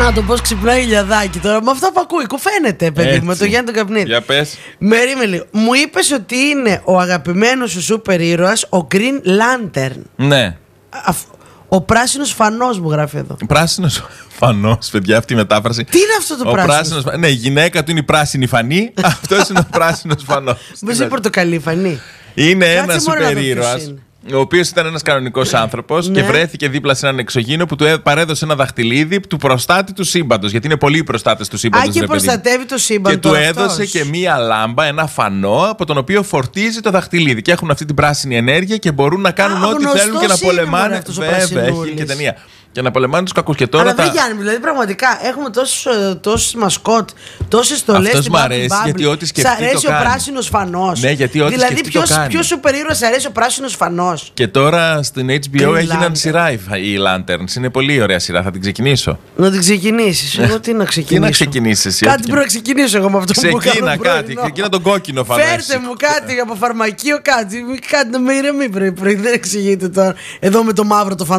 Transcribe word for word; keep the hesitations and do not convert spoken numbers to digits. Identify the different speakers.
Speaker 1: Να το πώς ξυπνάει ηλιαδάκι τώρα. Με αυτά που ακούει, κουφαίνεται, παιδί μου, με το Γιάννη τον Καπνίδη.
Speaker 2: Για πες.
Speaker 1: Μερίμενε λίγο. Μου είπες ότι είναι ο αγαπημένος σου σούπερ ήρωας ο Green Lantern.
Speaker 2: Ναι.
Speaker 1: Ο πράσινος φανός μου γράφει εδώ.
Speaker 2: Πράσινος φανός, παιδιά, αυτή η μετάφραση.
Speaker 1: Τι είναι αυτό το
Speaker 2: ο
Speaker 1: πράσινος?
Speaker 2: πράσινος... Ναι, η γυναίκα του είναι η πράσινη φανή. Αυτός είναι ο πράσινος φανός.
Speaker 1: Μήπως είναι η πορτοκαλί φανή?
Speaker 2: Είναι
Speaker 1: Κάτσε
Speaker 2: ένας
Speaker 1: μωρέ να
Speaker 2: σούπερ
Speaker 1: δω ποιος
Speaker 2: ήρωας,
Speaker 1: είναι.
Speaker 2: ο οποίος ήταν ένας κανονικός άνθρωπος
Speaker 1: Ναι.
Speaker 2: και βρέθηκε δίπλα σε έναν εξωγήινο που του έ- παρέδωσε ένα δαχτυλίδι του προστάτη του σύμπαντος. Γιατί είναι πολλοί οι προστάτες του
Speaker 1: Α,
Speaker 2: σύμπαντος.
Speaker 1: και
Speaker 2: ρε παιδί μου.
Speaker 1: προστατεύει το σύμπαν.
Speaker 2: Και του
Speaker 1: τώρα
Speaker 2: έδωσε
Speaker 1: αυτός.
Speaker 2: και μία λάμπα, ένα φανό από τον οποίο φορτίζει το δαχτυλίδι. Και έχουν αυτή την πράσινη ενέργεια και μπορούν να κάνουν
Speaker 1: Α,
Speaker 2: ό,τι
Speaker 1: γνωστός
Speaker 2: θέλουν και να
Speaker 1: είναι, μωρέ,
Speaker 2: πολεμάνε.
Speaker 1: αυτός ο
Speaker 2: Βέβαια, έχει
Speaker 1: πρασινούλης.
Speaker 2: και ταινία. Και να πολεμάνε τους κακούς. Και τώρα
Speaker 1: Αλλά
Speaker 2: τα...
Speaker 1: δεν Γιάννη, δηλαδή πραγματικά έχουμε τόσες μασκότ, τόσες στολές
Speaker 2: Αυτός
Speaker 1: στην
Speaker 2: μ'
Speaker 1: Bubble
Speaker 2: αρέσει,
Speaker 1: Bubble.
Speaker 2: γιατί ό,τι σκεφτεί
Speaker 1: Σ' αρέσει
Speaker 2: το
Speaker 1: ο
Speaker 2: κάνει.
Speaker 1: πράσινος φανός?
Speaker 2: Ναι, γιατί ό,τι
Speaker 1: δηλαδή,
Speaker 2: σκεφτεί
Speaker 1: ποιος,
Speaker 2: το κάνει.
Speaker 1: ποιος σούπερ ήρωας σ' αρέσει ο πράσινος φανός?
Speaker 2: Και τώρα στην έιτς μπι ο
Speaker 1: Green
Speaker 2: έγιναν
Speaker 1: Lantern.
Speaker 2: σειρά οι οι Lanterns. Είναι πολύ ωραία σειρά. Θα την ξεκινήσω.
Speaker 1: Να την ξεκινήσεις. Εγώ τι να ξεκινήσω?
Speaker 2: Τι να ξεκινήσεις εσύ?
Speaker 1: Κάτι
Speaker 2: ό,τι
Speaker 1: πρέπει να ξεκινήσω εγώ με αυτό που
Speaker 2: Ξεκίνα
Speaker 1: κάνω
Speaker 2: κάτι.
Speaker 1: πρωινό.
Speaker 2: Ξεκίνα τον κόκκινο φανό.
Speaker 1: Φέρτε
Speaker 2: εσύ.
Speaker 1: μου κάτι από φαρμακείο, κάτι. Κάτι να με ηρεμεί πρωί-πρωί. Δεν εξηγείται τώρα. Εδώ με το μαύρο το φανό.